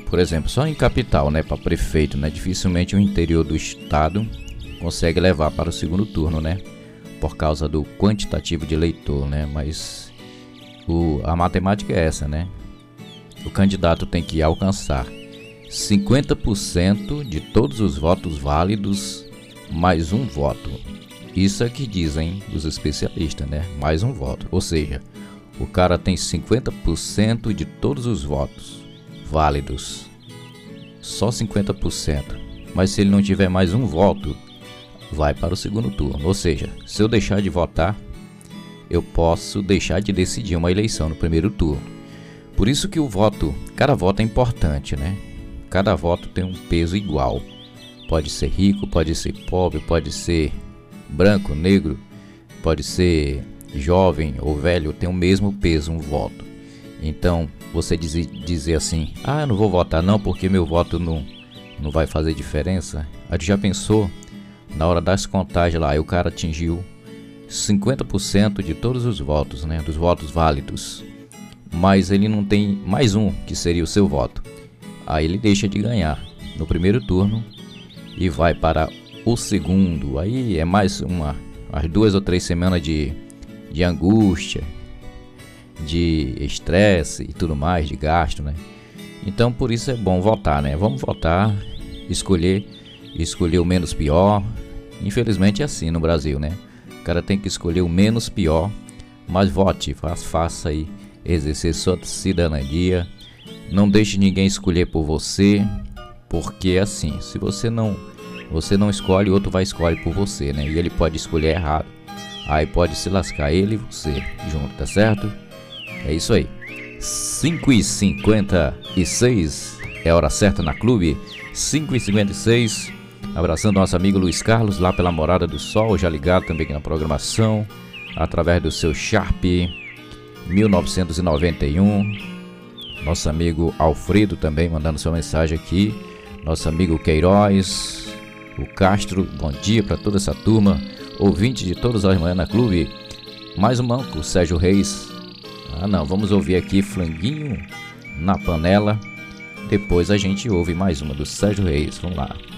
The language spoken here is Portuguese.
por exemplo, só em capital, né, para prefeito, né, dificilmente o interior do estado consegue levar para o segundo turno, né, por causa do quantitativo de eleitor, né, mas a matemática é essa, né, o candidato tem que alcançar 50% de todos os votos válidos mais um voto. Isso é que dizem os especialistas, né, mais um voto, ou seja, o cara tem 50% de todos os votos válidos, só 50%, mas se ele não tiver mais um voto, vai para o segundo turno. Ou seja, se eu deixar de votar, eu posso deixar de decidir uma eleição no primeiro turno. Por isso que o voto, cada voto é importante, né? Cada voto tem um peso igual. Pode ser rico, pode ser pobre, pode ser branco, negro, pode ser jovem ou velho, tem o mesmo peso um voto. Então, você dizer assim, eu não vou votar não porque meu voto não vai fazer diferença. Aí tu já pensou, na hora das contagens lá, o cara atingiu 50% de todos os votos, né, dos votos válidos, mas ele não tem mais um, que seria o seu voto. Aí ele deixa de ganhar no primeiro turno e vai para o segundo. Aí é mais umas 2 ou 3 semanas de angústia, de estresse e tudo mais, de gasto, né? Então por isso é bom votar, né? Vamos votar, escolher o menos pior. Infelizmente é assim no Brasil, né? O cara tem que escolher o menos pior, mas vote, faça aí, exercer sua cidadania. Não deixe ninguém escolher por você, porque é assim, se você não escolhe, outro vai escolher por você, né? E ele pode escolher errado. Aí pode se lascar ele e você junto, tá certo? É isso aí. 5h56 é hora certa na Clube. 5h56. Abraçando nosso amigo Luiz Carlos lá pela Morada do Sol, já ligado também aqui na programação, através do seu Sharp 1991. Nosso amigo Alfredo também mandando sua mensagem aqui. Nosso amigo Queiroz, o Castro, bom dia para toda essa turma, ouvinte de todas as manhãs na Clube. Mais um manco, Sérgio Reis. Vamos ouvir aqui Franguinho na Panela. Depois a gente ouve mais uma do Sérgio Reis, vamos lá.